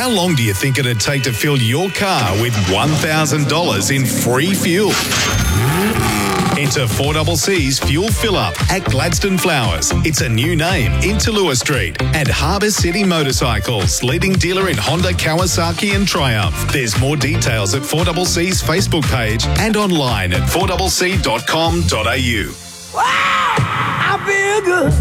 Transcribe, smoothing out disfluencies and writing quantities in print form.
How long do you think it'd take to fill your car with $1,000 in free fuel? Enter 4CC's Fuel Fill Up at Gladstone Flowers. It's a new name in Tallulah Street. And Harbour City Motorcycles, leading dealer in Honda, Kawasaki and Triumph. There's more details at 4CC's Facebook page and online at 4cc.com.au. Wow, I feel good.